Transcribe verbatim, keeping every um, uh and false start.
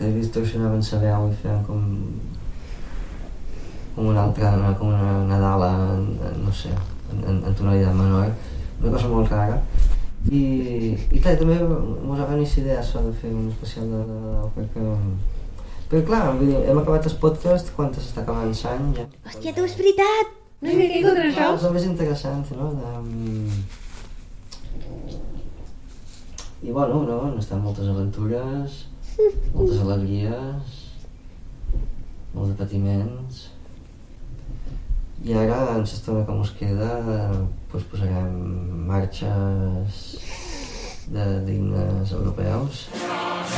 i distorsionaven la veu i feien com com una altra, com una Nadala, no sé, en, en tonalitat menor, una cosa molt rara. I, i clar, també mos ha venit idea això de fer un especial de Nadal, perquè... Però clar, vull dir, hem acabat el podcast quan s'està acabant l'any ja. Hòstia, tu, és veritat! No havia caigut en això? És el més interessant, no? De... I bueno, no, han estat moltes aventures, moltes alegries, molts de patiments. I ara, en l'estona que mos queda, pues, posarem marxes d'himnes europeus.